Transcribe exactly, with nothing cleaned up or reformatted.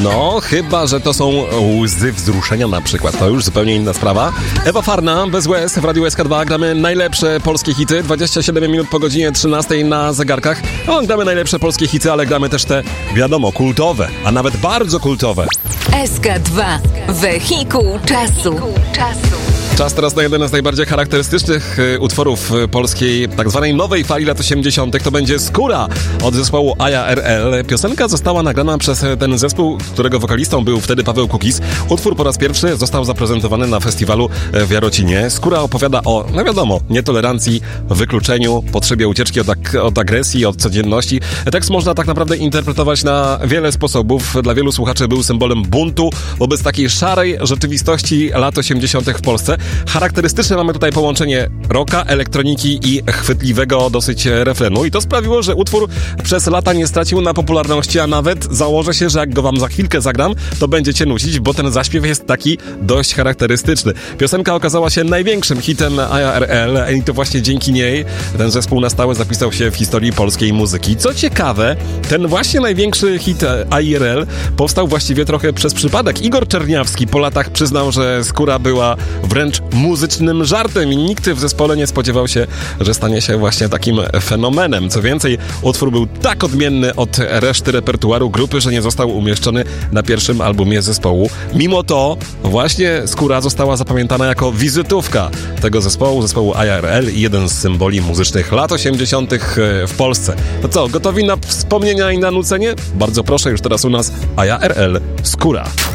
No, chyba że to są łzy wzruszenia na przykład. To już zupełnie inna sprawa. Ewa Farna, bez łez, w Radiu S K dwa gramy najlepsze polskie hity. dwadzieścia siedem minut po godzinie trzynastej na zegarkach. No, gramy najlepsze polskie hity, ale gramy też te, wiadomo, kultowe, a nawet bardzo kultowe. S K dwa. Wehikuł czasu. Czas teraz na jeden z najbardziej charakterystycznych y, utworów y, polskiej tak zwanej nowej fali lat osiemdziesiątych. To będzie Skóra od zespołu A J A R L. Piosenka została nagrana przez ten zespół, którego wokalistą był wtedy Paweł Kukis. Utwór po raz pierwszy został zaprezentowany na festiwalu w Jarocinie. Skóra opowiada o, no wiadomo, nietolerancji, wykluczeniu, potrzebie ucieczki od, ak- od agresji, od codzienności. Tekst można tak naprawdę interpretować na wiele sposobów. Dla wielu słuchaczy był symbolem buntu wobec takiej szarej rzeczywistości lat osiemdziesiątych w Polsce. Charakterystyczne mamy tutaj połączenie rocka, elektroniki i chwytliwego dosyć refrenu i to sprawiło, że utwór przez lata nie stracił na popularności, a nawet założę się, że jak go wam za chwilkę zagram, to będziecie nucić, bo ten zaśpiew jest taki dość charakterystyczny. Piosenka okazała się największym hitem A J A R L i to właśnie dzięki niej ten zespół na stałe zapisał się w historii polskiej muzyki. Co ciekawe, ten właśnie największy hit A J A R L powstał właściwie trochę przez przypadek. Igor Czerniawski po latach przyznał, że Skóra była wręcz muzycznym żartem i nikt w zespole nie spodziewał się, że stanie się właśnie takim fenomenem. Co więcej, utwór był tak odmienny od reszty repertuaru grupy, że nie został umieszczony na pierwszym albumie zespołu. Mimo to właśnie Skóra została zapamiętana jako wizytówka tego zespołu, zespołu A J A R L i jeden z symboli muzycznych lat osiemdziesiątych w Polsce. To co, gotowi na wspomnienia i na nucenie? Bardzo proszę, już teraz u nas A J A R L Skóra.